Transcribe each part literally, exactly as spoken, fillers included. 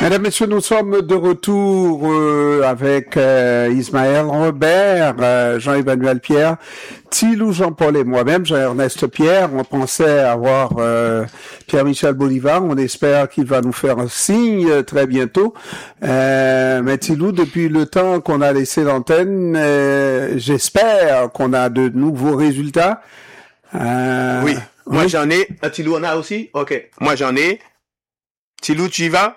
Mesdames, Messieurs, nous sommes de retour euh, avec euh, Ismaël Robert, euh, Jean-Emmanuel Pierre, Thilou Jean-Paul et moi-même, Jean-Ernest Pierre. On pensait avoir euh, Pierre-Michel Bolivar. On espère qu'il va nous faire un signe euh, très bientôt. Euh, mais Thilou, depuis le temps qu'on a laissé l'antenne, euh, j'espère qu'on a de nouveaux résultats. Euh, oui, moi oui? j'en ai. Thilou en a aussi? Ok, moi j'en ai. Thilou, tu y vas?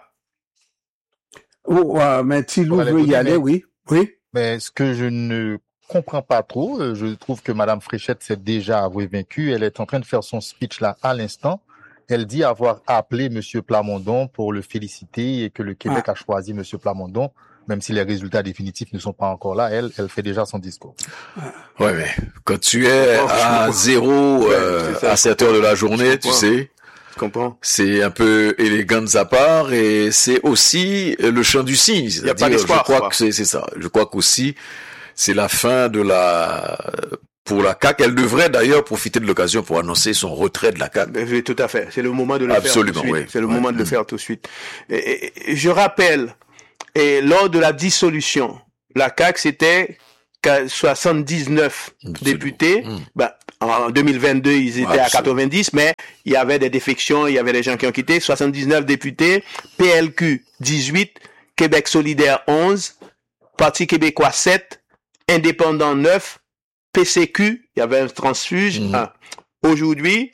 Oh, euh, mais Thilou veut y aller, mais, oui. Oui. Mais ce que je ne comprends pas trop, je trouve que Madame Fréchette s'est déjà avouée vaincue. Elle est en train de faire son speech là à l'instant. Elle dit avoir appelé Monsieur Plamondon pour le féliciter et que le Québec ah. a choisi Monsieur Plamondon, même si les résultats définitifs ne sont pas encore là. Elle, elle fait déjà son discours. Ouais, mais quand tu es oh, à zéro euh, ouais, à sept heures de la journée, tu sais. Comprends. C'est un peu élégant de sa part et c'est aussi le chant du cygne. Il y a pas d'espoir. Je crois quoi. que c'est, c'est ça. Je crois qu'aussi c'est la fin de la pour la C A Q. Elle devrait d'ailleurs profiter de l'occasion pour annoncer son retrait de la C A Q. Oui, tout à fait. C'est le moment de le Absolument, faire tout de suite. Oui. C'est le oui. moment oui. de le faire tout de suite. Et, et, je rappelle, et lors de la dissolution, la C A Q c'était soixante-dix-neuf Absolument. députés. Mmh. Bah, en deux mille vingt-deux, ils étaient Absolument. à quatre-vingt-dix, mais il y avait des défections, il y avait des gens qui ont quitté. soixante-dix-neuf députés, P L Q dix-huit, Québec solidaire onze, Parti québécois sept, Indépendant neuf, P C Q, il y avait un transfuge mmh. un. Aujourd'hui,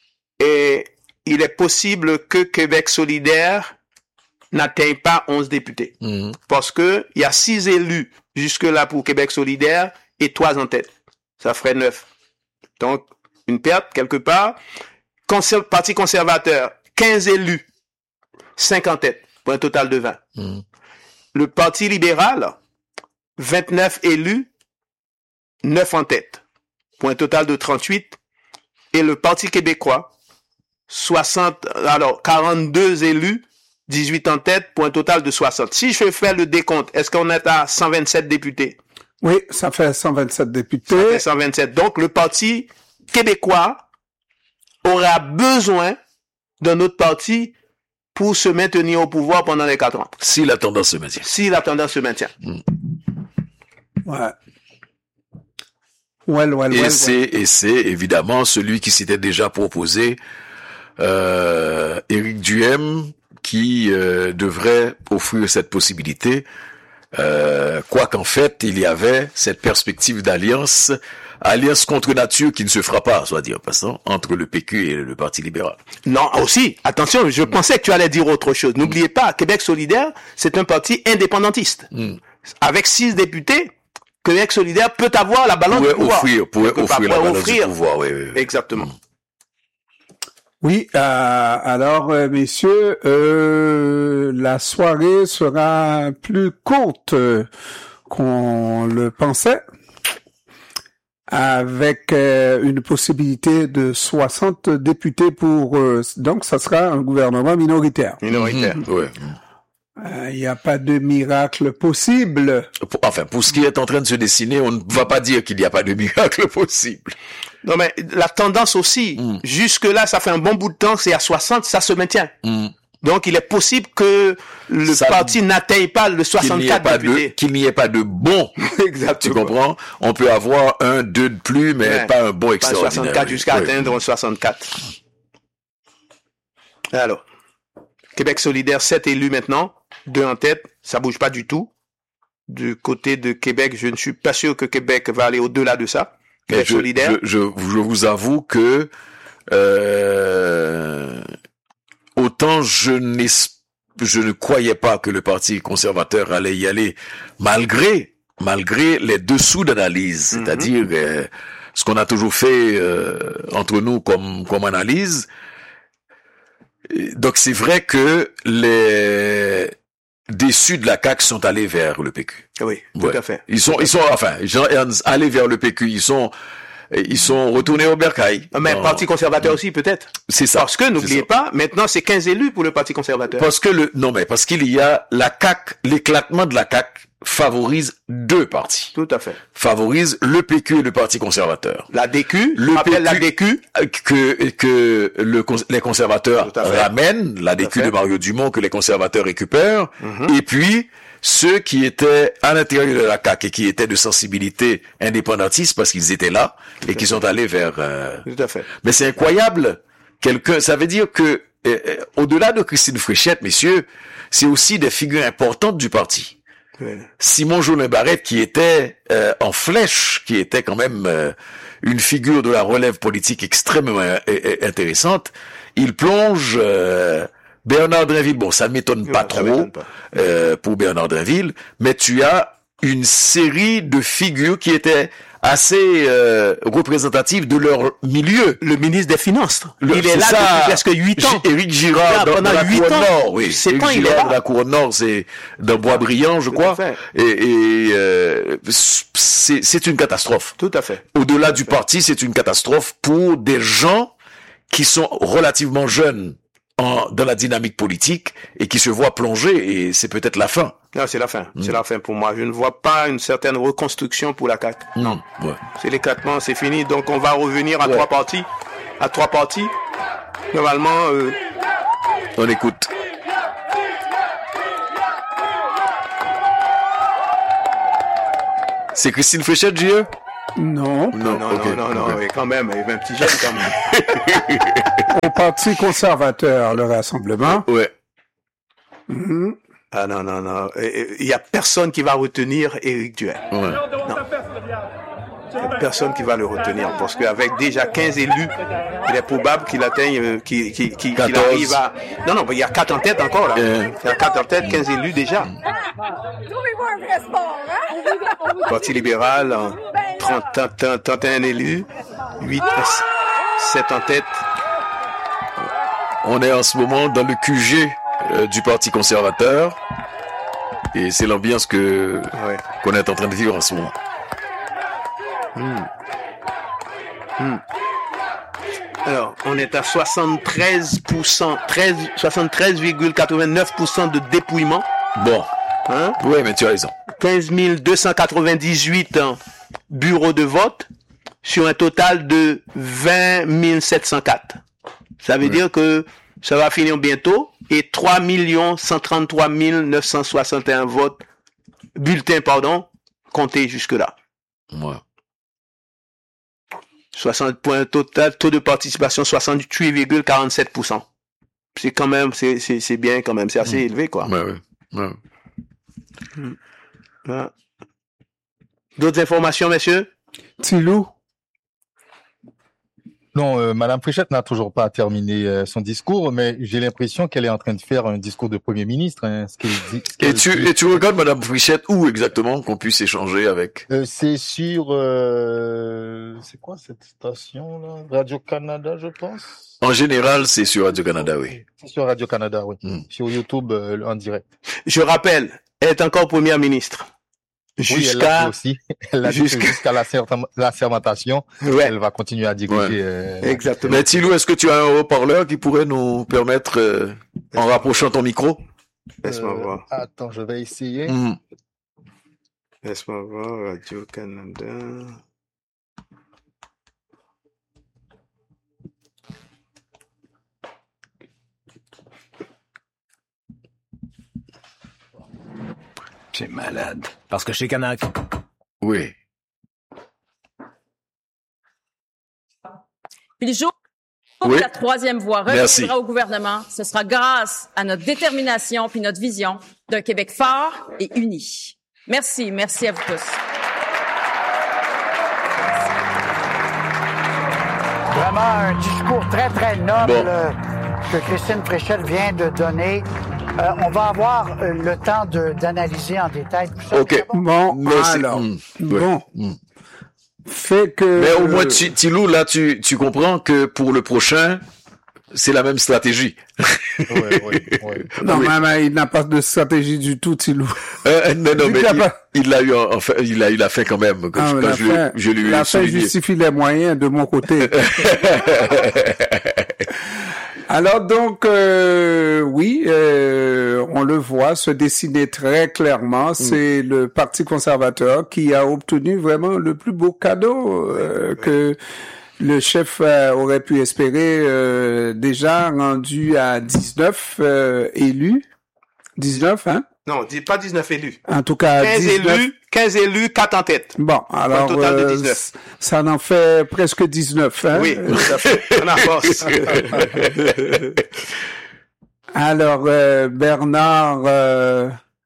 et il est possible que Québec solidaire n'atteigne pas onze députés. Mmh. Parce que il y a six élus jusque-là pour Québec solidaire et trois en tête. Ça ferait neuf. Donc, une perte quelque part. Conser- Parti conservateur, quinze élus, cinq en tête, pour un total de vingt. Mmh. Le Parti libéral, vingt-neuf élus, neuf en tête, pour un total de trente-huit. Et le Parti québécois, soixante, alors, quarante-deux élus, dix-huit en tête, pour un total de soixante. Si je fais le décompte, est-ce qu'on est à cent vingt-sept députés? Oui, ça fait cent vingt-sept députés. Ça fait cent vingt-sept. Donc, le Parti québécois aura besoin d'un autre parti pour se maintenir au pouvoir pendant les quatre ans. Si la tendance se maintient. Si la tendance se maintient. Mmh. Ouais. Well, well, et well, c'est, well. et c'est évidemment celui qui s'était déjà proposé, euh, Éric Duhem, qui euh, devrait offrir cette possibilité, euh, quoi qu'en fait, il y avait cette perspective d'alliance, alliance contre nature qui ne se fera pas, soit dit en passant, entre le P Q et le Parti libéral. Non, aussi, attention, je pensais que tu allais dire autre chose. N'oubliez mmh. pas, Québec solidaire, c'est un parti indépendantiste. Mmh. Avec six députés, Québec solidaire peut avoir la balance pourrait du pouvoir. Offrir, pourrait offrir pourrait la balance offrir. du pouvoir, oui, oui, oui. Exactement. Mmh. Oui, euh, alors, euh, messieurs, euh, la soirée sera plus courte euh, qu'on le pensait, avec euh, une possibilité de soixante députés pour... Euh, donc, ça sera un gouvernement minoritaire. Minoritaire, mmh, oui. Il n'y a pas de miracle possible. Enfin, pour ce qui est en train de se dessiner, on ne va pas dire qu'il n'y a pas de miracle possible. Non, mais la tendance aussi, mm. jusque-là, ça fait un bon bout de temps, c'est à soixante, ça se maintient. Mm. Donc, il est possible que le ça, parti n'atteigne pas le soixante-quatre qu'il députés. De, qu'il n'y ait pas de bon. Exactement. Tu comprends? On peut avoir un, deux de plus, mais ouais. pas un bon extraordinaire. Pas soixante-quatre jusqu'à oui. atteindre soixante-quatre. Alors, Québec solidaire, sept élus maintenant, deux en tête, ça bouge pas du tout. Du côté de Québec, je ne suis pas sûr que Québec va aller au-delà de ça. Québec je, solidaire. Je, je, je vous avoue que euh, autant je, je ne croyais pas que le Parti conservateur allait y aller, malgré malgré les dessous d'analyse, mm-hmm. c'est-à-dire euh, ce qu'on a toujours fait euh, entre nous comme comme analyse. Donc c'est vrai que les déçus de la C A Q sont allés vers le P Q. Oui, tout ouais. à fait. Ils sont, ils sont, enfin, allés vers le P Q. Ils sont, ils sont retournés au bercail. Mais le Parti conservateur aussi, peut-être. C'est ça. Parce que, n'oubliez pas, maintenant, c'est quinze élus pour le Parti conservateur. Parce que le, non, mais parce qu'il y a la C A Q, l'éclatement de la C A Q favorise deux partis. Tout à fait. Favorise le P Q et le Parti conservateur. La D Q, le rappelle P Q, la D Q que que le, les conservateurs ramènent, la D Q de Mario Dumont que les conservateurs récupèrent, mm-hmm. et puis ceux qui étaient à l'intérieur de la C A Q et qui étaient de sensibilité indépendantiste parce qu'ils étaient là et qui sont allés vers. Euh... Tout à fait. Mais c'est incroyable. Quelqu'un, ça veut dire que euh, au-delà de Christine Fréchette, messieurs, c'est aussi des figures importantes du parti. Oui. Simon Jolin-Barrette, qui était euh, en flèche, qui était quand même euh, une figure de la relève politique extrêmement euh, intéressante, il plonge euh, Bernard Drinville. Bon, ça ne m'étonne pas non, trop pas. Euh, pour Bernard Drinville, mais tu as une série de figures qui étaient assez euh, représentatives de leur milieu. Le ministre des Finances, le, il est, est là ça, depuis presque huit ans. Éric Girard dans, dans la Couronne Nord, oui. C'est Éric quand Girard il est là. de la Couronne Nord, c'est dans Boisbriand, je Tout crois. Et, et euh, c'est, c'est une catastrophe. Tout à fait. Au-delà du parti, c'est une catastrophe pour des gens qui sont relativement jeunes en, dans la dynamique politique et qui se voient plonger, et c'est peut-être la fin. Non, c'est la fin. Mmh. C'est la fin pour moi. Je ne vois pas une certaine reconstruction pour la C A Q. Non. Ouais. C'est l'éclatement, c'est fini. Donc on va revenir à ouais. trois parties. À trois parties. Normalement. Euh... On écoute. C'est Christine Fréchette, J E? Non. Non, non, okay. non, non, non, okay. quand même, il y avait un petit jeune quand même. Au Parti conservateur, le rassemblement. Ouais. Mm-hmm. Ah non, non, non. Il y a personne qui va retenir Éric Duhem. Ouais. Non. Il n'y a personne qui va le retenir parce qu'avec déjà quinze élus, il est probable qu'il atteigne, qu'il, qu'il, qu'il, qu'il arrive à... Non, non, il y a quatre en tête encore là. Euh... Il y a quatre en tête, quinze élus déjà. Parti libéral, trente, trente, trente et un élus, huit, sept en tête. On est en ce moment dans le Q G euh, du Parti conservateur et c'est l'ambiance que ouais. qu'on est en train de vivre en ce moment. Mmh. Mmh. Alors, on est à soixante-treize pour cent, treize, soixante-treize virgule quatre-vingt-neuf pour cent de dépouillement. Bon. Hein? Oui, mais tu as raison. quinze mille deux cent quatre-vingt-dix-huit hein, bureaux de vote sur un total de vingt mille sept cent quatre. Ça veut oui. dire que ça va finir bientôt et trois millions cent trente-trois mille neuf cent soixante et un votes, bulletins, pardon, comptés jusque-là. Ouais. soixante points total, taux de participation soixante-huit virgule quarante-sept pour cent. C'est quand même, c'est, c'est, c'est bien quand même, c'est assez mmh. élevé, quoi. Ouais, ouais. ouais. Mmh. Ouais. D'autres informations, messieurs? Tilou? Non, euh, Madame Fréchette n'a toujours pas terminé euh, son discours, mais j'ai l'impression qu'elle est en train de faire un discours de Premier ministre. Hein, ce qu'elle dit, ce qu'elle et, tu, dit. et tu regardes Madame Fréchette où exactement qu'on puisse échanger avec euh, C'est sur... Euh, c'est quoi cette station-là? Radio-Canada, je pense. En général, c'est sur Radio-Canada, oui. C'est sur Radio-Canada, oui. Mm. Sur YouTube, euh, en direct. Je rappelle, elle est encore Première ministre. Jusqu'à, oui, elle aussi. Elle a jusqu'à... jusqu'à la, serment... la sermentation, ouais. Elle va continuer à diriger. Ouais. Euh, Exactement. Mais Tilou, est-ce que tu as un haut-parleur qui pourrait nous permettre, euh, en rapprochant ton micro? Laisse-moi euh, voir. Attends, je vais essayer. Mmh. Laisse-moi voir, Radio-Canada. C'est malade. Parce que chez Canac. Oui. Puis le jour où oui. la troisième voie reviendra au gouvernement, ce sera grâce à notre détermination puis notre vision d'un Québec fort et uni. Merci, merci à vous tous. Vraiment un discours très, très noble bon. euh, que Christine Fréchette vient de donner. Euh, on va avoir euh, le temps de, d'analyser en détail tout ça. OK. Bon, Merci. alors, mmh. bon. Mmh. Fait que... Mais au moins, Tilou, là, tu, tu comprends que pour le prochain, c'est la même stratégie. ouais, ouais, ouais. Non, oui. mais, mais il n'a pas de stratégie du tout, Tilou. Euh, non, non, mais il, pas... il l'a eu, enfin, il a eu la fin quand même. Quand, ah, je, quand je, fin, je lui ai La souligné. fin justifie les moyens de mon côté. Alors donc, euh, oui, euh, on on le voit se dessiner très clairement. C'est mm. le Parti conservateur qui a obtenu vraiment le plus beau cadeau euh, que le chef euh, aurait pu espérer, euh, déjà rendu à dix-neuf euh, élus. dix-neuf, hein? Non, pas dix-neuf élus. En tout cas, quinze dix-neuf élus, quinze élus, quatre en tête. Bon, alors, un total de euh, dix-neuf. Ça en fait presque dix-neuf, hein? Oui, tout à fait. On avance. Alors, euh, Bernard euh,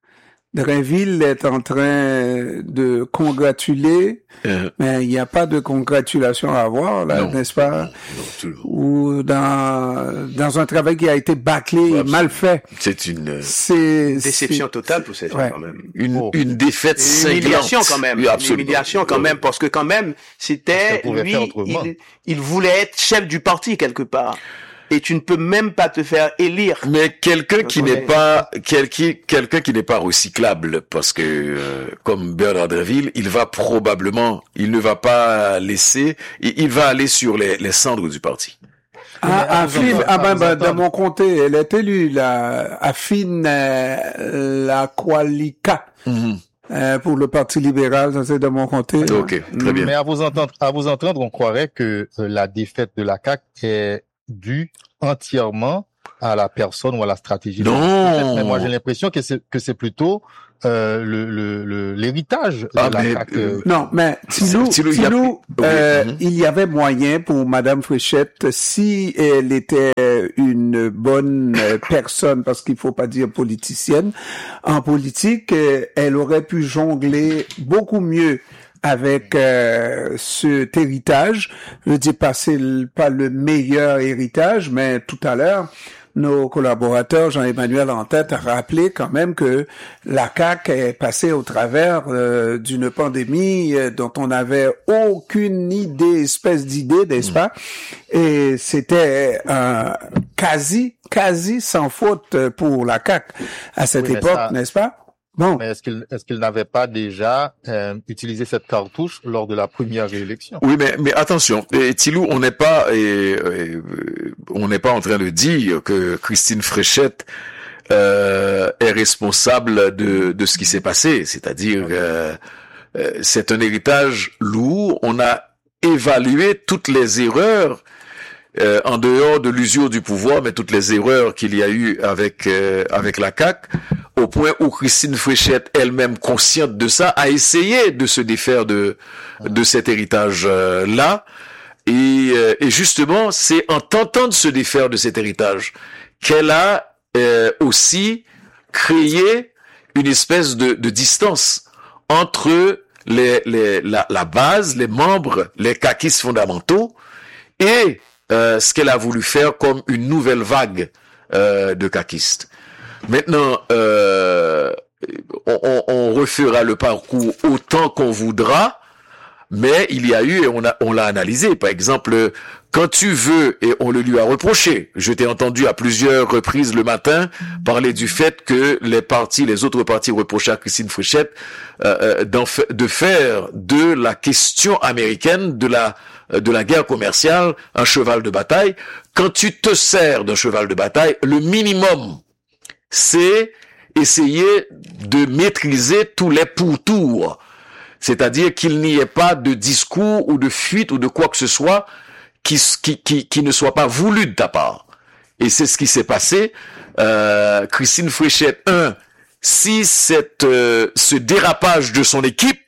Drinville est en train de congratuler, euh, mais il n'y a pas de congratulation à avoir, là, non, n'est-ce pas? Non, non, ou dans dans un travail qui a été bâclé ouais, et mal fait. C'est une c'est, déception c'est, totale pour ces gens, ouais. quand même. Une, oh. une défaite cinglante. Une humiliation quand même. Oui, une humiliation quand même, parce que quand même, c'était lui, il, il voulait être chef du parti quelque part. Et tu ne peux même pas te faire élire. Mais quelqu'un qui n'est pas quelqu'un quelqu'un qui n'est pas recyclable, parce que euh, comme Bernard Drinville, il va probablement, il ne va pas laisser, il, il va aller sur les, les cendres du parti. Ah, Affine, ah ben, ben dans mon comté, elle est élue, la Affine euh, la Qualica. Mm-hmm. Euh, pour le Parti libéral, ça c'est de mon comté. Ok, très bien. Mais à vous entendre, à vous entendre, on croirait que euh, la défaite de la C A Q est dû entièrement à la personne ou à la stratégie. Non. Mais moi, j'ai l'impression que c'est que c'est plutôt euh, le, le, le l'héritage ah, de la mais, C A Q. Euh, non, mais Thilou, Thilou, il, y a... euh, mm-hmm. il y avait moyen pour Madame Fréchette, si elle était une bonne personne, parce qu'il faut pas dire politicienne, en politique, elle aurait pu jongler beaucoup mieux avec euh, cet héritage. Je dis pas c'est pas le meilleur héritage, mais tout à l'heure, nos collaborateurs, Jean-Emmanuel en tête, a rappelé quand même que la C A Q est passée au travers euh, d'une pandémie euh, dont on n'avait aucune idée, espèce d'idée, n'est-ce pas? Et c'était euh, quasi, quasi sans faute pour la C A Q à cette oui, époque, ça... n'est-ce pas? Bon. Mais est-ce qu'il est-ce qu'il n'avait pas déjà euh, utilisé cette cartouche lors de la première réélection? Oui, mais mais attention, et Thilou, on n'est pas et, et, on n'est pas en train de dire que Christine Fréchette euh, est responsable de de ce qui s'est passé, c'est-à-dire euh, euh, c'est un héritage lourd. On a évalué toutes les erreurs euh, en dehors de l'usure du pouvoir, mais toutes les erreurs qu'il y a eu avec euh, avec la C A Q. Au point où Christine Fréchette, elle-même consciente de ça, a essayé de se défaire de de cet héritage-là. Et, et justement, c'est en tentant de se défaire de cet héritage qu'elle a euh, aussi créé une espèce de, de distance entre les, les, la, la base, les membres, les caquistes fondamentaux, et euh, ce qu'elle a voulu faire comme une nouvelle vague euh, de caquistes. Maintenant, euh, on, on refera le parcours autant qu'on voudra, mais il y a eu, et on a, on l'a analysé. Par exemple, quand tu veux, et on le lui a reproché, je t'ai entendu à plusieurs reprises le matin parler du fait que les partis, les autres partis reprochaient à Christine Fréchette euh, de faire de la question américaine, de la de la guerre commerciale, un cheval de bataille. Quand tu te sers d'un cheval de bataille, le minimum, c'est essayer de maîtriser tous les pourtours. C'est-à-dire qu'il n'y ait pas de discours ou de fuite ou de quoi que ce soit qui, qui, qui, qui ne soit pas voulu de ta part. Et c'est ce qui s'est passé. Euh, Christine Fréchette, un, si cette, euh, ce dérapage de son équipe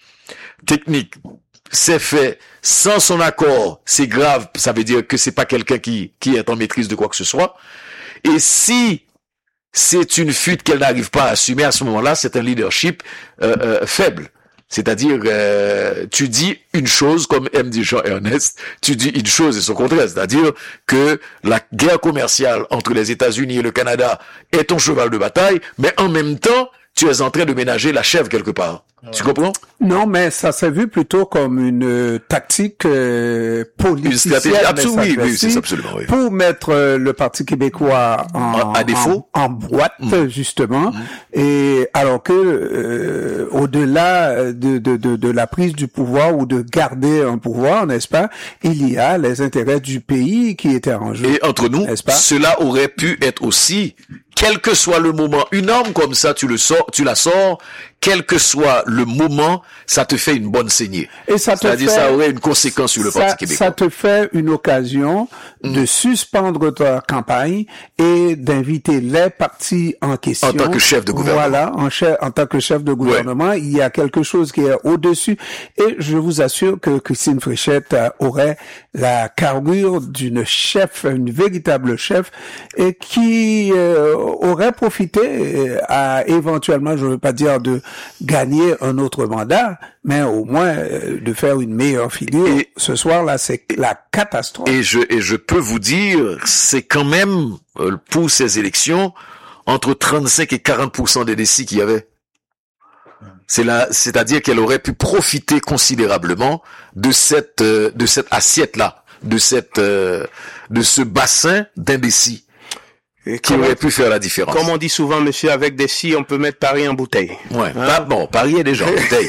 technique s'est fait sans son accord, c'est grave, ça veut dire que c'est pas quelqu'un qui, qui est en maîtrise de quoi que ce soit. Et si c'est une fuite qu'elle n'arrive pas à assumer, à ce moment-là, c'est un leadership euh, euh, faible. C'est-à-dire, euh, tu dis une chose, comme aime dit Jean-Ernest, tu dis une chose et son contraire. C'est-à-dire que la guerre commerciale entre les États-Unis et le Canada est ton cheval de bataille, mais en même temps, tu es en train de ménager la chèvre quelque part. Ouais. Tu comprends? Non, mais ça s'est vu plutôt comme une euh, tactique euh, politicienne. Une stratégie, absolument, oui, oui, c'est absolument, oui. Pour mettre euh, le Parti québécois en, à défaut, en, en boîte, mmh. justement. Mmh. Et alors que, euh, au-delà de, de, de, de la prise du pouvoir ou de garder un pouvoir, n'est-ce pas, il y a les intérêts du pays qui étaient en jeu. Et entre nous, cela aurait pu être aussi quel que soit le moment, une arme comme ça, tu le sors, tu la sors, quel que soit le moment, ça te fait une bonne saignée. Et ça te C'est-à-dire, fait, ça aurait une conséquence sur le ça, Parti québécois. Ça te fait une occasion mmh. de suspendre ta campagne et d'inviter les partis en question. En tant que chef de gouvernement. Voilà, en, chef, en tant que chef de gouvernement, ouais. il y a quelque chose qui est au-dessus. Et je vous assure que Christine Fréchette aurait la carrure d'une chef, une véritable chef, et qui euh, aurait profité à éventuellement, je ne veux pas dire de gagner un autre mandat, mais au moins euh, de faire une meilleure figure. Et, ce soir-là, c'est la catastrophe. Et je et je peux vous dire, c'est quand même euh, pour ces élections entre trente-cinq et quarante pour cent des décis qu'il y avait. C'est là, c'est-à-dire qu'elle aurait pu profiter considérablement de cette euh, de cette assiette-là, de cette euh, de ce bassin d'indécis. Et qui aurait pu faire la différence. Comme on dit souvent, monsieur, avec des si, on peut mettre Paris en bouteille. Ouais. Hein? Pas bon, Paris est déjà en bouteille.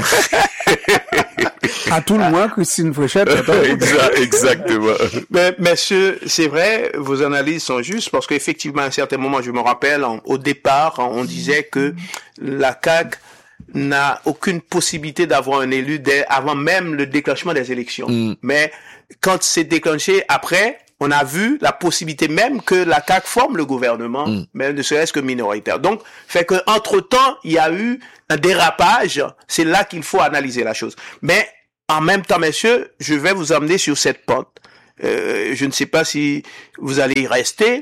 À tout le moins, Christine Fréchette. exact, exactement. Mais, monsieur, c'est vrai, vos analyses sont justes parce qu'effectivement, à un certain moment, je me rappelle, en, au départ, on disait que la C A Q n'a aucune possibilité d'avoir un élu dès, avant même le déclenchement des élections. Mm. Mais quand c'est déclenché après, on a vu la possibilité même que la C A Q forme le gouvernement, mm. même ne serait-ce que minoritaire. Donc, fait que entre-temps, il y a eu un dérapage. C'est là qu'il faut analyser la chose. Mais en même temps, messieurs, je vais vous emmener sur cette pente. Euh, je ne sais pas si vous allez y rester.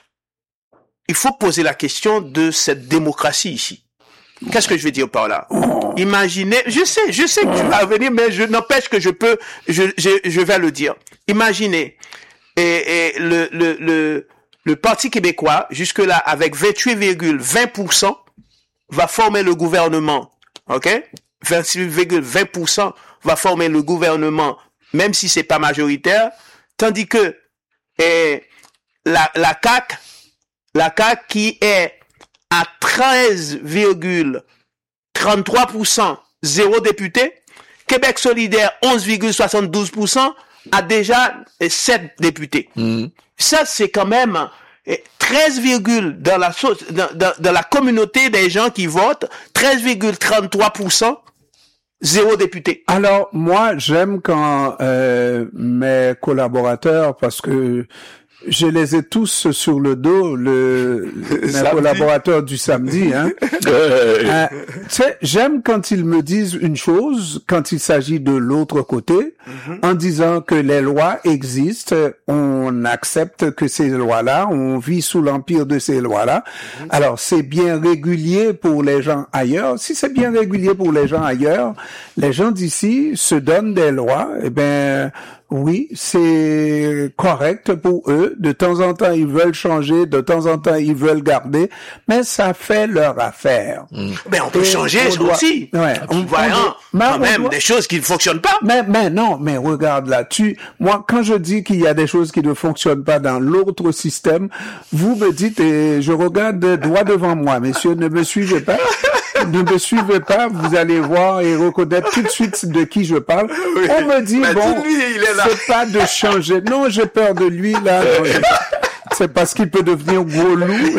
Il faut poser la question de cette démocratie ici. Qu'est-ce que je veux dire par là? Imaginez, je sais, je sais que tu vas revenir, mais je n'empêche que je peux, je, je, je vais le dire. Imaginez. Et, et le, le, le, le Parti québécois, jusque-là, avec vingt-huit virgule vingt pour cent, va former le gouvernement. OK? vingt-huit virgule vingt pour cent va former le gouvernement, même si c'est pas majoritaire. Tandis que, et, la, la C A Q, la C A Q qui est à treize virgule trente-trois pour cent, zéro député. Québec solidaire, onze virgule soixante-douze pour cent, a déjà sept députés. Mmh. Ça, c'est quand même treize, dans la dans, dans, dans la communauté des gens qui votent, treize virgule trente-trois pour cent, zéro député. Alors, moi, j'aime quand euh, mes collaborateurs, parce que je les ai tous sur le dos, le, mes collaborateurs du samedi, hein. euh, tu sais, j'aime quand ils me disent une chose, quand il s'agit de l'autre côté, mm-hmm. en disant que les lois existent, on accepte que ces lois-là, on vit sous l'empire de ces lois-là. Mm-hmm. Alors, c'est bien régulier pour les gens ailleurs. Si c'est bien régulier pour les gens ailleurs, les gens d'ici se donnent des lois, eh ben, oui, c'est correct pour eux. De temps en temps, ils veulent changer, de temps en temps, ils veulent garder, mais ça fait leur affaire. Mmh. Mais on peut Et changer on doit... aussi. Ouais. En voyant quand même doit... des choses qui ne fonctionnent pas. Mais, mais non, mais regarde là-dessus. Moi, quand je dis qu'il y a des choses qui ne fonctionnent pas dans l'autre système, vous me dites, et je regarde droit devant moi, messieurs, ne me suivez pas. Ne me suivez pas, vous allez voir et reconnaître tout de suite de qui je parle. Oui. On me dit, mais bon, lui, c'est pas de changer. Non, j'ai peur de lui, là. Non, c'est parce qu'il peut devenir gros loup.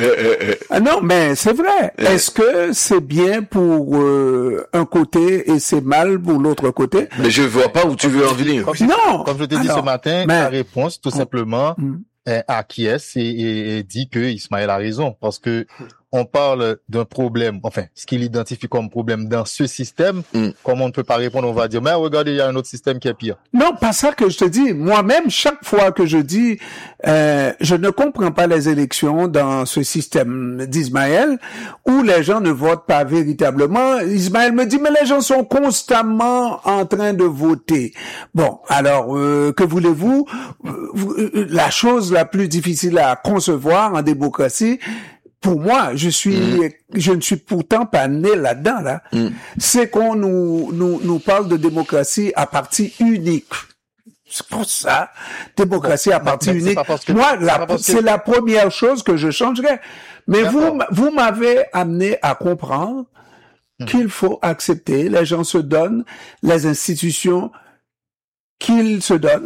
Ah non, mais c'est vrai. Est-ce que c'est bien pour euh, un côté et c'est mal pour l'autre côté? Mais je vois pas où tu veux en venir. Non. Comme je t'ai dit ce matin, mais... la réponse, tout simplement, mm. acquiesce et, et, et dit que Ismaël a raison. Parce que on parle d'un problème, enfin, ce qu'il identifie comme problème dans ce système, mm. comme on ne peut pas répondre, on va dire, mais regardez, il y a un autre système qui est pire. Non, pas ça que je te dis. Moi-même, chaque fois que je dis, euh, je ne comprends pas les élections dans ce système d'Ismaël, où les gens ne votent pas véritablement. Ismaël me dit, mais les gens sont constamment en train de voter. Bon, alors, euh, que voulez-vous? Euh, la chose la plus difficile à concevoir en démocratie, pour moi, je suis, mmh. je ne suis pourtant pas né là-dedans, là. Mmh. C'est qu'on nous, nous, nous parle de démocratie à partie unique. C'est pour ça. Démocratie bon, à partie unique. Que, moi, la, c'est que... la première chose que je changerais. Mais vous, vous m'avez amené à comprendre mmh. qu'il faut accepter, les gens se donnent, les institutions qu'ils se donnent,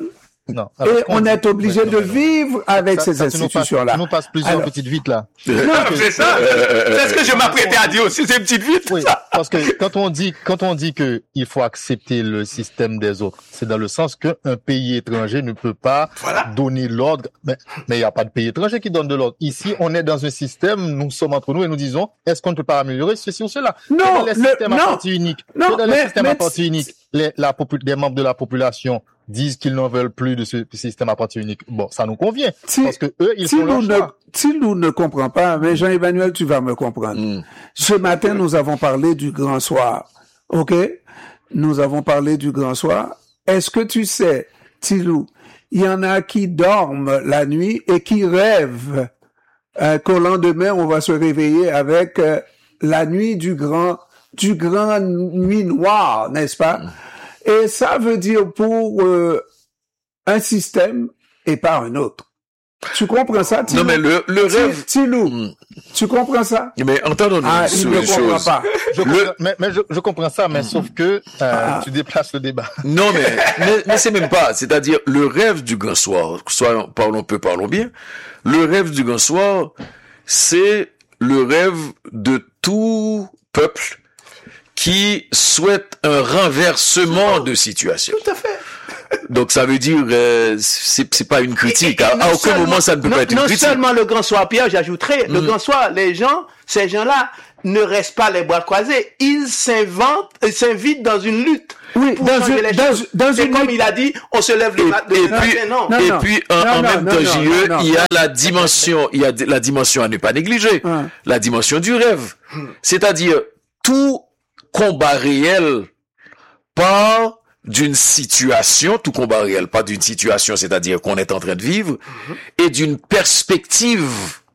Non. Et on est obligé de vivre avec ces institutions-là. Tu nous passes plusieurs Alors, petites vites là. Non, c'est ça. C'est ce que je m'apprêtais à dire aussi, ces petites vites. Oui, parce que quand on dit, quand on dit que il faut accepter le système des autres, c'est dans le sens que un pays étranger ne peut pas voilà. donner l'ordre. Mais, mais il n'y a pas de pays étranger qui donne de l'ordre. Ici, on est dans un système, nous sommes entre nous et nous disons, est-ce qu'on ne peut pas améliorer ceci ou cela? Non, dans les le, systèmes non, à parti unique. non, dans les mais, systèmes mais, à parti unique, les, la popu- des membres de la population disent qu'ils n'en veulent plus de ce système à parti unique. Bon, ça nous convient. Si, parce que eux, ils si font leur nous choix. ne, si nous ne comprenons pas, mais Jean-Emmanuel, tu vas me comprendre. Mm. Ce matin, nous avons parlé du grand soir. OK? Nous avons parlé du grand soir. Est-ce que tu sais, Tilou, il y en a qui dorment la nuit et qui rêvent euh, qu'au lendemain, on va se réveiller avec euh, la nuit du grand, du grand nuit noire, n'est-ce pas? Mm. Et ça veut dire pour euh, un système et pas un autre. Tu comprends ça, Tilou? Non, mais le, le rêve... Tilou, mm. tu comprends ça? Mais entendons-nous ah, sur il les ne comprend choses. pas. Je le... comprends, mais, mais je, je comprends ça, mais mm. sauf que euh, ah. tu déplaces le débat. Non, mais, mais, mais c'est même pas. C'est-à-dire, le rêve du grand soir, soyons, parlons peu, parlons bien, le rêve du grand soir, c'est le rêve de tout peuple qui souhaite un renversement de situation. Tout à fait. Donc ça veut dire, euh, c'est, c'est pas une critique. Et, et, et à aucun moment ça ne peut non, pas être une non critique. Non seulement le grand soir, Pierre, j'ajouterais, mm. le grand soir, les gens, ces gens-là, ne restent pas les bras croisés. Ils s'inventent, ils s'invitent dans une lutte. Oui, dans une, dans, dans c'est une comme lutte. il a dit, on se lève le matin. Et, et puis, non. et non, puis, en, non, en non, même non, temps, non, J E, non, non, il y a non. la dimension, il y a la dimension à ne pas négliger. Hum. La dimension du rêve. C'est-à-dire, tout combat réel part d'une situation, tout combat réel, pas d'une situation, c'est-à-dire qu'on est en train de vivre, mm-hmm. et d'une perspective.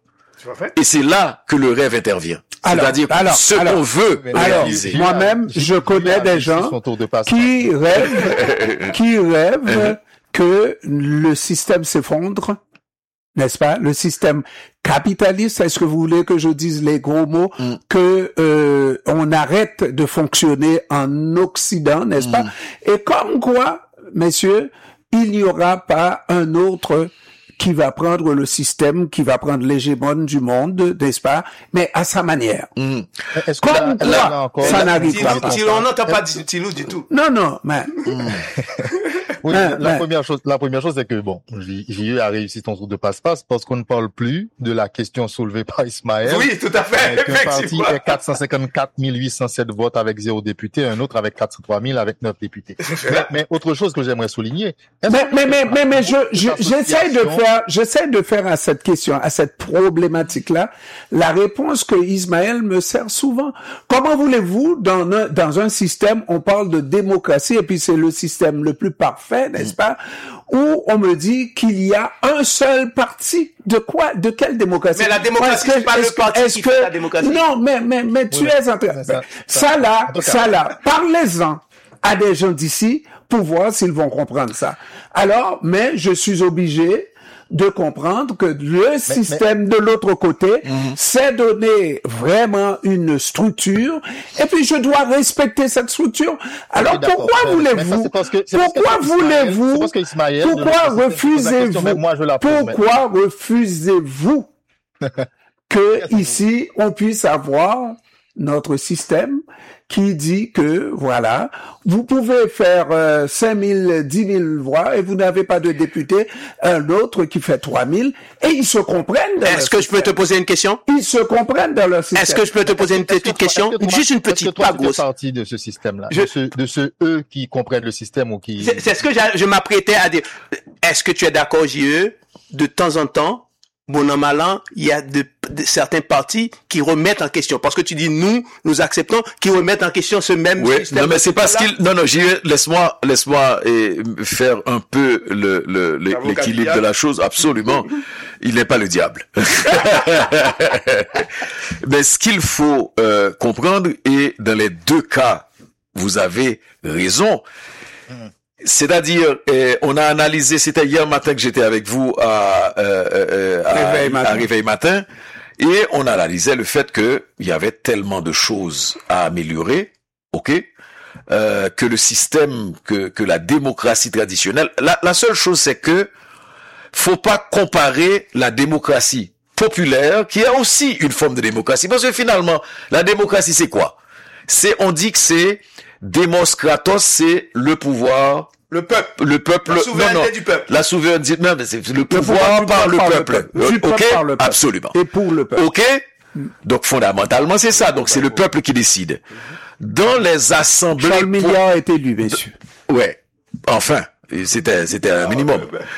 Et c'est là que le rêve intervient. Alors, c'est-à-dire alors, ce alors, qu'on veut alors, réaliser. Moi-même, je connais des gens qui rêvent, qui rêvent que le système s'effondre, n'est-ce pas? Le système capitaliste, est-ce que vous voulez que je dise les gros mots, mm. que euh, on arrête de fonctionner en Occident, n'est-ce mm. pas? Et comme quoi, messieurs, il n'y aura pas un autre qui va prendre le système, qui va prendre l'hégémone du monde, n'est-ce pas? Mais à sa manière. Mm. Est-ce que comme là, là, quoi, encore, ça là, n'arrive pas. Tilou, on n'entend pas Tilou du tout. Non, non, mais... Mm. Oui, hein, la hein. première chose, la première chose, c'est que bon, J E a réussi ton tour de passe-passe parce qu'on ne parle plus de la question soulevée par Ismaël. Oui, tout à fait. Euh, qu'un parti est quatre cent cinquante-quatre mille huit cent sept votes avec zéro député, un autre avec quatre cent trois mille avec neuf députés. mais, mais autre chose que j'aimerais souligner. Mais, mais, mais, mais, mais, je, je, j'essaie de faire, j'essaie de faire à cette question, à cette problématique-là, la réponse que Ismaël me sert souvent. Comment voulez-vous, dans un, dans un système, on parle de démocratie et puis c'est le système le plus parfait, n'est-ce pas, où on me dit qu'il y a un seul parti. De quoi? De quelle démocratie? Mais la démocratie, que, c'est pas le parti qui que, fait la démocratie. Non, mais, mais, mais tu oui, es en train, ça, ça là, ça là, parlez-en à des gens d'ici pour voir s'ils vont comprendre ça. Alors, mais je suis obligé de comprendre que le mais, système mais... de l'autre côté, mm-hmm. c'est donner vraiment une structure, et puis je dois respecter cette structure. Alors okay, pourquoi mais, voulez-vous, mais ça, pourquoi voulez-vous, pourquoi refusez-vous, pourquoi refusez-vous que ici on puisse avoir notre système qui dit que, voilà, vous pouvez faire euh, cinq mille, dix mille voix et vous n'avez pas de député, un autre qui fait trois mille, et ils se comprennent dans Est-ce que système. Je peux te poser une question? Ils se comprennent dans leur système. Est-ce que je peux te poser une petite question? Juste une petite, pas grosse. Partie de ce système-là, je... de, ceux, de ceux, eux, qui comprennent le système ou qui... C'est, c'est ce que je m'apprêtais à dire. Est-ce que tu es d'accord, J E, de temps en temps, bon an mal an, il y a de, de certains partis qui remettent en question. Parce que tu dis nous, nous acceptons, qui remettent en question ce même oui, système. Non, mais c'est parce qu'il, non, non, j'y laisse-moi, laisse-moi eh, faire un peu le, le, le l'équilibre de la chose. Absolument. Il n'est pas le diable. Mais ce qu'il faut euh, comprendre, et dans les deux cas, vous avez raison. Hum. C'est-à-dire, eh, on a analysé, c'était hier matin que j'étais avec vous à, euh, euh, à, Réveil, matin. à Réveil matin, et on analysait le fait que il y avait tellement de choses à améliorer, ok, euh, que le système, que, que la démocratie traditionnelle. La, la seule chose, c'est que faut pas comparer la démocratie populaire, qui a aussi une forme de démocratie, parce que finalement, la démocratie, c'est quoi? C'est, on dit que c'est Demos Kratos, c'est le pouvoir. Le peuple. Le peuple. La souveraineté non, non, du peuple. La souveraineté, non, mais c'est le pouvoir, le pouvoir par, le par peuple. Le peuple. Du Ok? peuple par le peuple. Absolument. Et pour le peuple. Ok? Donc, fondamentalement, c'est ça. Donc, c'est le peuple qui décide. Dans les assemblées. Charles Milliard est élu, messieurs. Ouais. Enfin. C'était, c'était un minimum.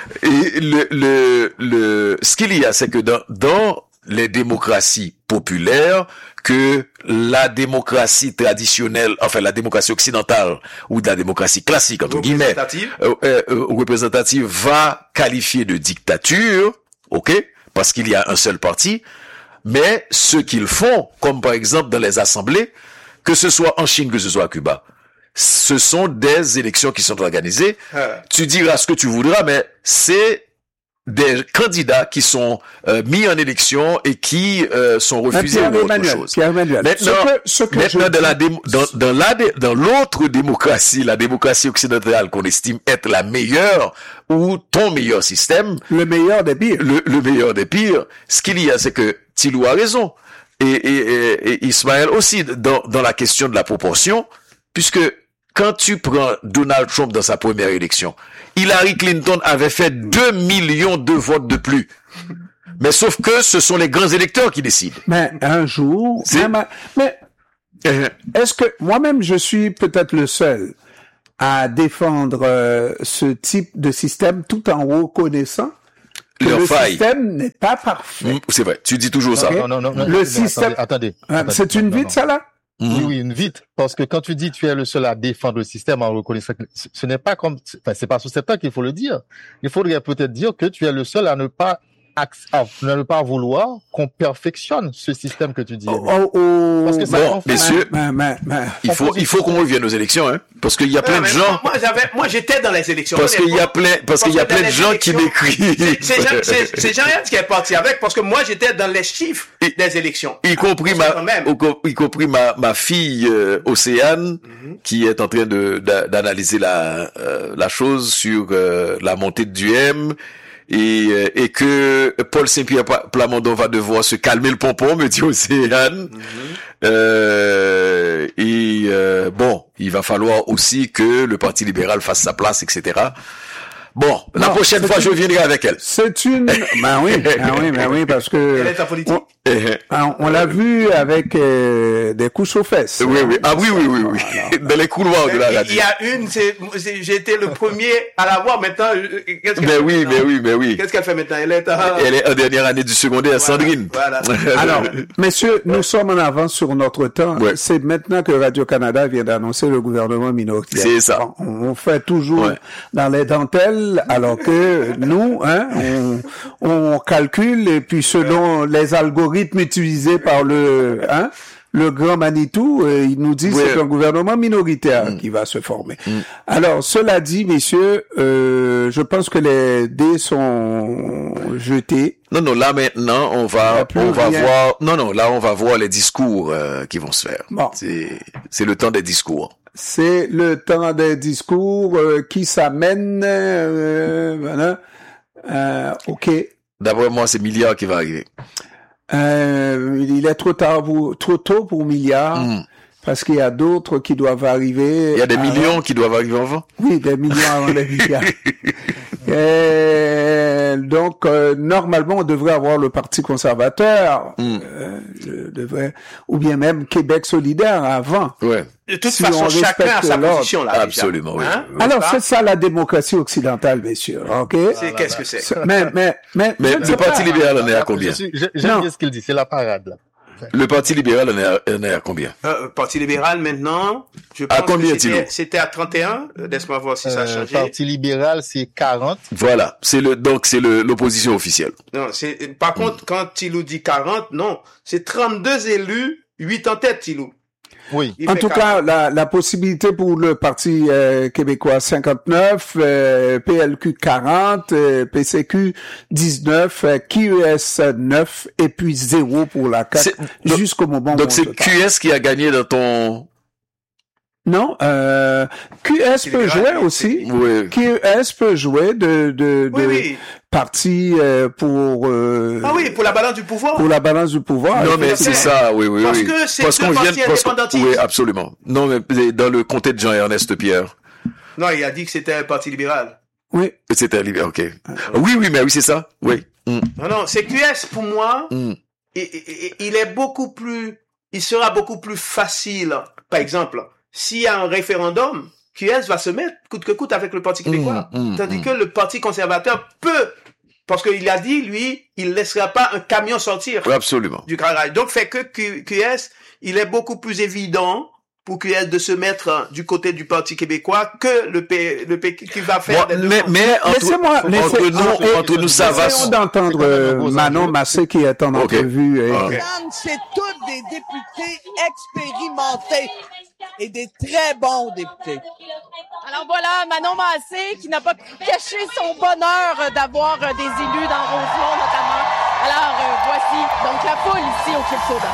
Et le, le, le, ce qu'il y a, c'est que dans, dans les démocraties populaires, que la démocratie traditionnelle, enfin la démocratie occidentale ou de la démocratie classique entre guillemets, euh, euh, représentative, va qualifier de dictature, ok, parce qu'il y a un seul parti. Mais ce qu'ils font, comme par exemple dans les assemblées, que ce soit en Chine, que ce soit à Cuba, ce sont des élections qui sont organisées. Ah. Tu diras ce que tu voudras, mais c'est des candidats qui sont euh, mis en élection et qui euh, sont refusés ou autre Emmanuel, chose. Maintenant, ce que, ce que maintenant dans, la démo, dans, dans, la, dans l'autre démocratie, la démocratie occidentale qu'on estime être la meilleure ou ton meilleur système, le meilleur des pires, le, le meilleur des pires, ce qu'il y a, c'est que Thilo a raison et, et, et, et Ismaël aussi dans, dans la question de la proportion, puisque quand tu prends Donald Trump dans sa première élection, Hillary Clinton avait fait deux millions de votes de plus. Mais sauf que ce sont les grands électeurs qui décident. Mais un jour, même, mais euh, est-ce que moi-même je suis peut-être le seul à défendre euh, ce type de système tout en reconnaissant que le failles. système n'est pas parfait. Mmh, c'est vrai, tu dis toujours non, ça. Non, non, non, non, le non, système. Attendez. attendez, attendez c'est une vite, ça là? Mmh. Oui, oui, une vite. Parce que quand tu dis tu es le seul à défendre le système en reconnaissant que ce n'est pas comme, enfin, c'est pas sous cet temps qu'il faut le dire. Il faudrait peut-être dire que tu es le seul à ne pas à ne pas vouloir qu'on perfectionne ce système que tu dis. Oh, oh, oh, parce que bon, messieurs, mais, mais, mais, il faut, il faut qu'on revienne aux élections, hein. Parce qu'il y a plein non, de gens. Moi, j'avais, moi, j'étais dans les élections. Parce qu'il y a plein, parce, parce qu'il y a plein de gens qui m'écrivent. C'est, c'est, c'est Jean-Yann qui est parti avec, parce que moi, j'étais dans les chiffres et, des élections. Y compris ma, y compris ma, ma fille, euh, Océane, mm-hmm. qui est en train de, d'analyser la, euh, la chose sur, euh, la montée du M. Et, et que Paul Saint-Pierre Plamondon va devoir se calmer le pompon, me dit Océane. Mm-hmm. Euh, et euh, bon, il va falloir aussi que le Parti libéral fasse sa place, et cetera. Bon, non, la prochaine fois, une... je viendrai avec elle. C'est une... ben oui, ben oui, ben oui, parce que... Elle est en politique. On, on l'a vu avec euh, des couches aux fesses. Oui, oui. Ah oui, oui, oui, oui. Alors, dans les couloirs de la radio. Il y a une, c'est, c'est, j'ai été le premier à la voir. Maintenant, qu'est-ce qu'elle mais fait oui, maintenant? mais oui, mais oui. Qu'est-ce qu'elle fait maintenant? Elle est à... Elle est en dernière année du secondaire, voilà, Sandrine. Voilà. Alors, messieurs, nous sommes en avance sur notre temps. Ouais. C'est maintenant que Radio-Canada vient d'annoncer le gouvernement minoritaire. C'est ça. On, on fait toujours ouais. dans les dentelles, alors que nous, hein, on, on calcule et puis selon ouais. les algorithmes utilisés par le, hein, le grand Manitou, euh, il nous dit que ouais. c'est un gouvernement minoritaire mmh. qui va se former. Mmh. Alors, cela dit, messieurs, euh, je pense que les dés sont jetés. Non, non, là maintenant, on va, on va rien. voir. Non, non, là on va voir les discours euh, qui vont se faire. Bon. C'est, c'est le temps des discours. C'est le temps des discours euh, qui s'amènent. Euh, voilà. Euh, ok. D'après moi, c'est Milliard qui va arriver. Euh, il est trop tard, pour, trop tôt pour Milliard. Mm. Parce qu'il y a d'autres qui doivent arriver. Il y a des avant. millions qui doivent arriver avant. Oui, des millions avant les milliards. Et donc, euh, normalement, on devrait avoir le Parti conservateur, mm. euh, devrait, ou bien même Québec solidaire avant. Ouais. De toute si façon, chacun a sa position là. Absolument, oui. Hein? Alors, c'est ça la démocratie occidentale, messieurs. Ok. C'est ah, qu'est-ce que c'est? Mais, mais, mais, mais le Parti pas. libéral en est à combien? J'aime bien ce qu'il dit. C'est la parade là. Le Parti libéral en est à, en est à combien? Euh, Parti libéral maintenant, je pense à combien que c'était, c'était à trente et un. Laisse-moi voir si euh, ça a changé. Parti libéral c'est quarante. Voilà, c'est le donc c'est le l'opposition officielle. Non, c'est par contre mm. quand Thilo dit quarante, non, c'est trente-deux élus, huit en tête Thilo. Oui. Il en tout cas, la, la possibilité pour le Parti euh, québécois cinquante-neuf, euh, P L Q quarante, euh, P C Q dix-neuf, euh, Q U S neuf et puis zéro pour la C A Q jusqu'au moment donc où c'est Q S qui a gagné dans ton Non, euh, Q S peut jouer aussi. Oui. Q S peut jouer de de, de Oui, oui. parti euh, pour euh, Ah oui, pour la balance du pouvoir. pour la balance du pouvoir. Non, mais c'est ça, oui, oui, Parce oui. que c'est parce deux qu'on vient, partis parce qu'on- indépendantistes. oui, absolument. Non, mais dans le comté de Jean-Ernest Pierre, Non, il a dit que c'était un parti libéral. Oui. c'était libéral, ok. Oui, oui, mais oui, c'est ça, oui. Mm. Non, non, c'est Q S pour moi. Mm. Et, et- et- il est beaucoup plus, il sera beaucoup plus facile. Par exemple, s'il y a un référendum, Q S va se mettre coûte que coûte avec le Parti québécois. Mm, mm, Tandis mm. que le Parti conservateur peut, parce qu'il a dit, lui, il ne laissera pas un camion sortir Oui, absolument. du Grand Rail. Donc, fait que Q- QS, il est beaucoup plus évident pour Q S de se mettre du côté du Parti québécois que le P, le P qui va faire Bon, des deux mais, camps. mais entre, Laissez-moi, entre laissez- nous, et- entre nous, ça va. Essayons d'entendre c'est quand même euh, un beau Manon enjeu. Massé qui est en Ok. entrevue. et- Ok. C'est tous des députés expérimentés et des très bons députés. Alors voilà, Manon Massé qui n'a pas caché son bonheur d'avoir euh, des élus dans Rosemont notamment. Alors euh, voici donc la foule ici au Club Soda.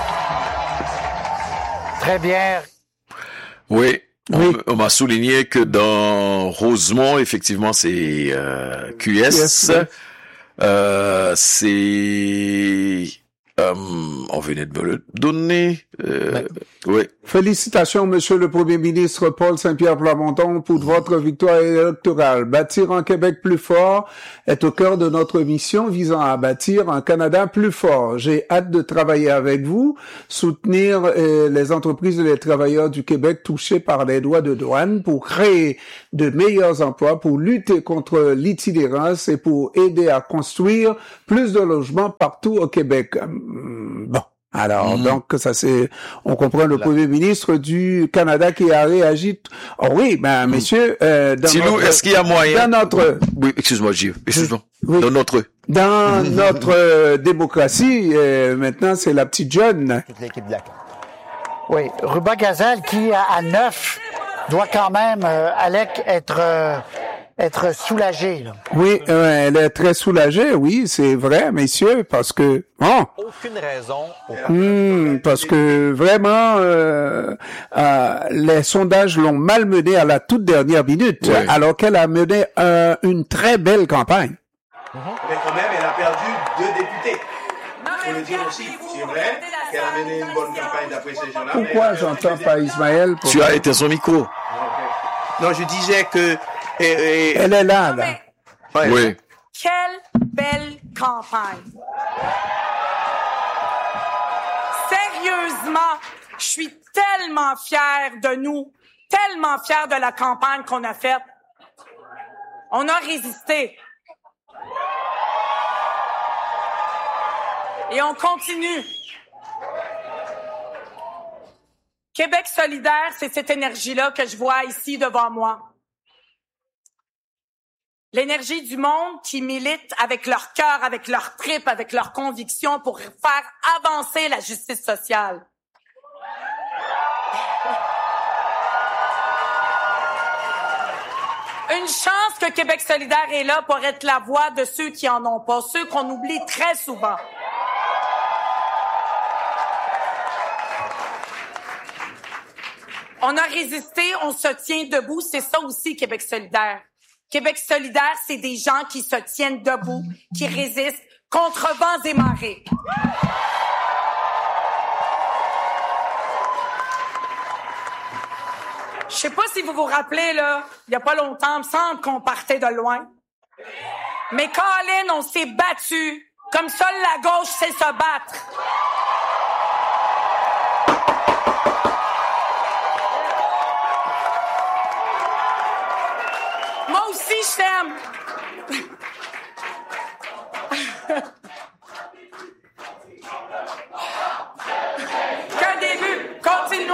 Très bien. Oui. On, Oui. on m'a souligné que dans Rosemont, effectivement, c'est euh, Q S. Q S, oui. Euh, c'est... Euh, on venait de me le donner. Euh, oui. Félicitations, Monsieur le Premier ministre Paul Saint-Pierre Plamondon, pour votre victoire électorale. Bâtir un Québec plus fort est au cœur de notre mission visant à bâtir un Canada plus fort. J'ai hâte de travailler avec vous, soutenir euh, les entreprises et les travailleurs du Québec touchés par les droits de douane pour créer de meilleurs emplois, pour lutter contre l'itinérance et pour aider à construire plus de logements partout au Québec. Hum, Bon. Alors, Mhm. donc, ça c'est, on comprend le La- Premier ministre du Canada qui a réagi. Oh oui, ben, messieurs, euh, dans Tilou, notre, est-ce qu'il y a moyen... dans notre, Oui, excuse-moi, Gilles. Excuse-moi. Oui. Dans notre... dans notre euh, démocratie, euh, maintenant, c'est la petite jeune. Toute l'équipe de la C A Q. Oui, Ruba Gazelle qui, à, à neuf, doit quand même, euh, Alec, être, euh, être soulagé, là. Oui, euh, elle est très soulagée, oui, c'est vrai, messieurs, parce que, oh, Aucune raison. Hmm, parce que vraiment, euh, euh, les sondages l'ont malmenée à la toute dernière minute, Ouais. alors qu'elle a mené euh, une très belle campagne. Mais quand même, elle a perdu deux députés. Il faut le dire aussi. C'est vrai qu'elle a mené une bonne campagne d'après ces gens-là. mais Pourquoi elle a perdu j'entends deux pas députés. Ismaël? Pour- Tu as éteint son micro. Non, je disais que... et- et- Elle est là, là. ouais. Oui. Quelle belle campagne! Sérieusement, je suis tellement fière de nous, tellement fière de la campagne qu'on a faite. On a résisté. Et on continue. Québec solidaire, c'est cette énergie-là que je vois ici devant moi. L'énergie du monde qui milite avec leur cœur, avec leur tripes, avec leurs convictions pour faire avancer la justice sociale. Une chance que Québec solidaire est là pour être la voix de ceux qui en ont pas, ceux qu'on oublie très souvent. On a résisté, on se tient debout, c'est ça aussi Québec solidaire. Québec solidaire, c'est des gens qui se tiennent debout, qui résistent contre vents et marées. Je sais pas si vous vous rappelez, là, il y a pas longtemps, il me semble qu'on partait de loin. Mais Colin, on s'est battu comme seule la gauche sait se battre.